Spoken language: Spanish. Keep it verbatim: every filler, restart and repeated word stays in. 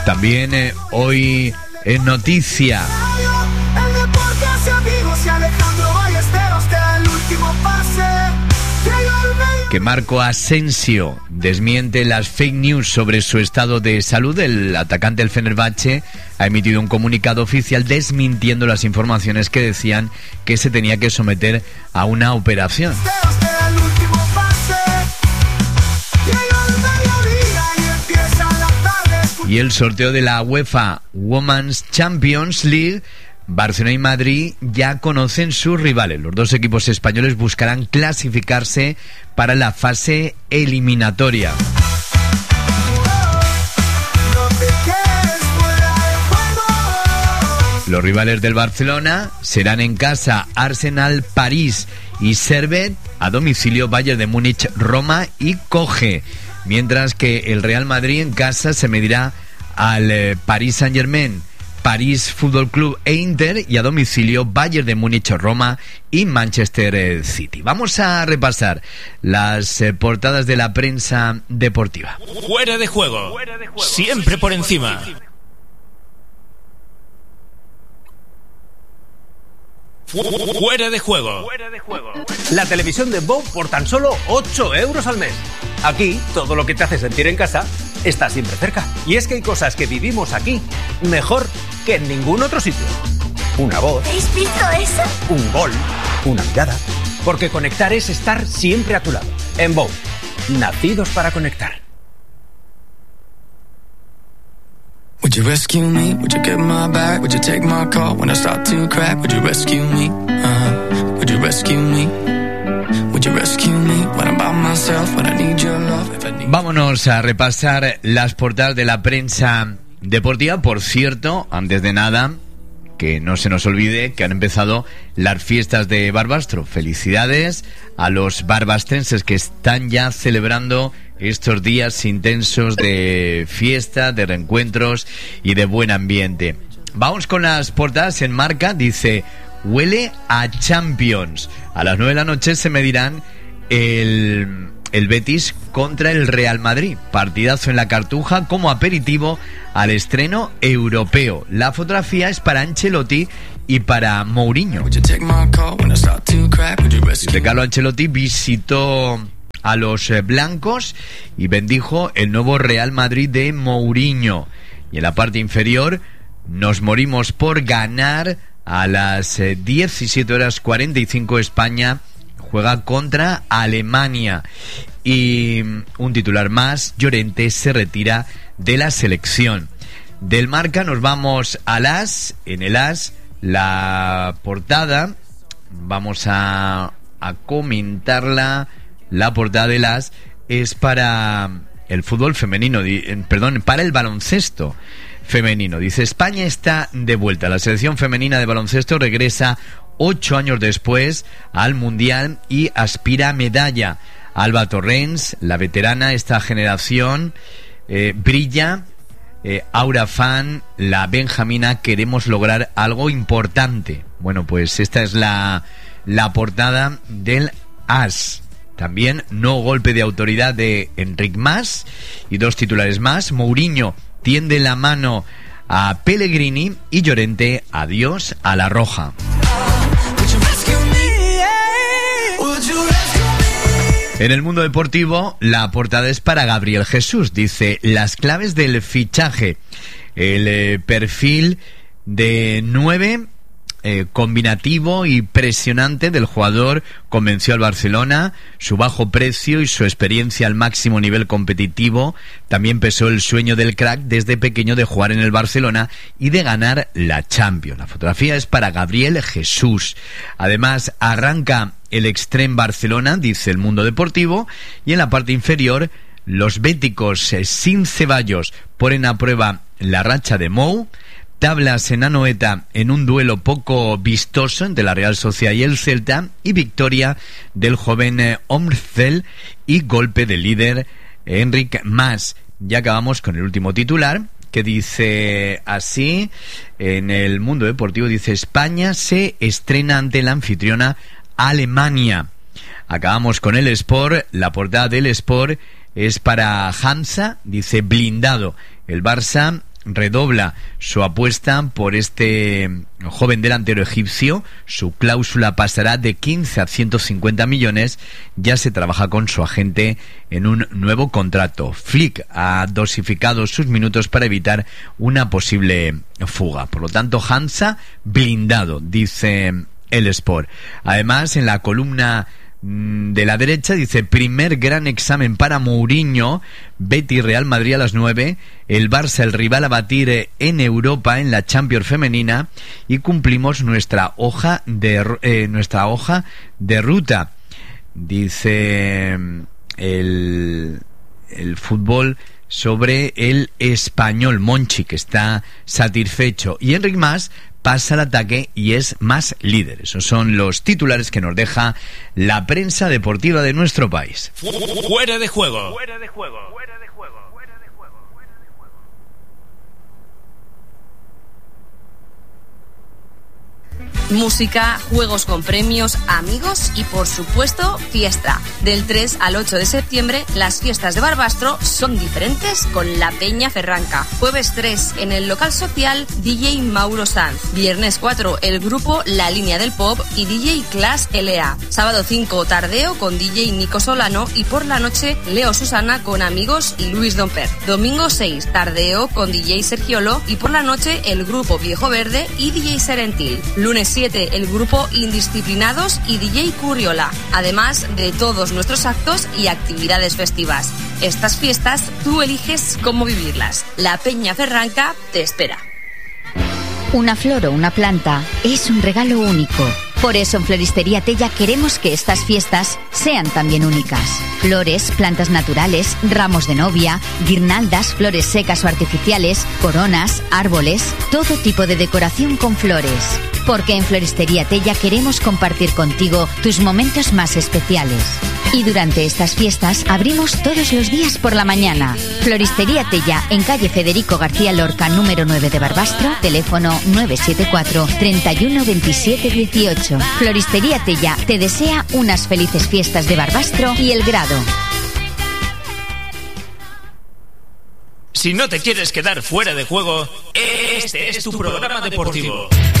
También eh, hoy es noticia que Marco Asensio desmiente las fake news sobre su estado de salud. El atacante del Fenerbahce ha emitido un comunicado oficial desmintiendo las informaciones que decían que se tenía que someter a una operación. Y el sorteo de la UEFA Women's Champions League, Barcelona y Madrid ya conocen sus rivales. Los dos equipos españoles buscarán clasificarse para la fase eliminatoria. Los rivales del Barcelona serán en casa Arsenal, París y Servette, a domicilio Bayern de Múnich, Roma y Coge. Mientras que el Real Madrid en casa se medirá al eh, Paris Saint-Germain, París Fútbol Club e Inter, y a domicilio Bayern de Múnich, Roma y Manchester City. Vamos a repasar las eh, portadas de la prensa deportiva. Fuera de juego, siempre por encima. Fuera de juego. La televisión de Bow por tan solo ocho euros al mes. Aquí, todo lo que te hace sentir en casa está siempre cerca. Y es que hay cosas que vivimos aquí mejor que en ningún otro sitio. Una voz. ¿Habéis visto eso? Un gol. Una mirada. Porque conectar es estar siempre a tu lado. En Bow, nacidos para conectar. Would you rescue me? Would you get my back? Would you take my call when I start to crack? Would you rescue me? Uh-huh. Would you rescue me? Would you rescue me when I'm by myself? When I need your love? If I need... Vámonos a repasar las portadas de la prensa deportiva. Por cierto, antes de nada, que no se nos olvide que han empezado las fiestas de Barbastro. Felicidades a los barbastrenses que están ya celebrando estos días intensos de fiesta, de reencuentros y de buen ambiente. Vamos con las portadas en Marca. Dice: huele a Champions. A las nueve de la noche se medirán el, el Betis contra el Real Madrid. Partidazo en la Cartuja como aperitivo al estreno europeo. La fotografía es para Ancelotti y para Mourinho. Dice: Carlo Ancelotti visitó a los eh, blancos y bendijo el nuevo Real Madrid de Mourinho. Y en la parte inferior: nos morimos por ganar. A las eh, diecisiete horas cuarenta y cinco España juega contra Alemania. Y un titular más: Llorente se retira de la selección. Del Marca nos vamos al As. En el As, la portada, vamos a, a comentarla. La portada del As es para el fútbol femenino, di, perdón, para el baloncesto femenino. Dice: España está de vuelta. La selección femenina de baloncesto regresa ocho años después al Mundial y aspira a medalla. Alba Torrens, la veterana, esta generación eh, brilla. Eh, Aura Fan, la benjamina, queremos lograr algo importante. Bueno, pues esta es la, la portada del As. También no golpe de autoridad de Enric Mas. Y dos titulares más: Mourinho tiende la mano a Pellegrini y Llorente adiós a la roja. En el mundo deportivo, la portada es para Gabriel Jesús. Dice: las claves del fichaje. El eh, perfil de nueve eh, combinativo y presionante del jugador convenció al Barcelona. Su bajo precio y su experiencia al máximo nivel competitivo también pesó el sueño del crack desde pequeño de jugar en el Barcelona y de ganar la Champions. La fotografía es para Gabriel Jesús. Además, arranca el Extreme Barcelona, dice el mundo deportivo, y en la parte inferior: los béticos eh, sin Ceballos ponen a prueba la racha de Mou. Tablas en Anoeta en un duelo poco vistoso entre la Real Sociedad y el Celta, y victoria del joven eh, Omrzel y golpe del líder Enric Mas. Ya acabamos con el último titular, que dice así en el mundo deportivo. Dice: España se estrena ante la anfitriona Alemania. Acabamos con el Sport. La portada del Sport es para Hamza. Dice: blindado. El Barça redobla su apuesta por este joven delantero egipcio. Su cláusula pasará de quince a ciento cincuenta millones. Ya se trabaja con su agente en un nuevo contrato. Flick ha dosificado sus minutos para evitar una posible fuga. Por lo tanto, Hansa blindado, dice el Sport. Además, en la columna de la derecha dice: primer gran examen para Mourinho, Betis Real Madrid a las nueve, el Barça el rival a batir en Europa en la Champions femenina, y cumplimos nuestra hoja de eh, nuestra hoja de ruta, dice el, el fútbol sobre el Español. Monchi, que está satisfecho, y Enric Mas pasa al ataque y es más líder. Esos son los titulares que nos deja la prensa deportiva de nuestro país. Fuera de juego. Fuera de juego. Fuera de juego. Fuera de juego. Fuera de juego. Música, juegos con premios, amigos y, por supuesto, fiesta. Del tres al ocho de septiembre, las fiestas de Barbastro son diferentes con la Peña Ferranca. Jueves tres, en el local social, D J Mauro Sanz. Viernes cuatro, el grupo La Línea del Pop y D J Class L A. Sábado cinco, tardeo con D J Nico Solano, y por la noche, Leo Susana con Amigos y Luis Domper. Domingo seis, tardeo con D J Sergiolo, y por la noche, el grupo Viejo Verde y D J Serentil. Lunes siete, el grupo Indisciplinados y D J Curriola, además de todos nuestros actos y actividades festivas. Estas fiestas tú eliges cómo vivirlas. La Peña Ferranca te espera. Una flor o una planta es un regalo único. Por eso en Floristería Tella queremos que estas fiestas sean también únicas. Flores, plantas naturales, ramos de novia, guirnaldas, flores secas o artificiales, coronas, árboles, todo tipo de decoración con flores. Porque en Floristería Tella queremos compartir contigo tus momentos más especiales. Y durante estas fiestas abrimos todos los días por la mañana. Floristería Tella, en calle Federico García Lorca, número nueve de Barbastro, teléfono nueve siete cuatro, treinta y uno, veintisiete, dieciocho. Floristería Tella te desea unas felices fiestas de Barbastro y El Grado. Si no te quieres quedar fuera de juego, este es tu programa deportivo.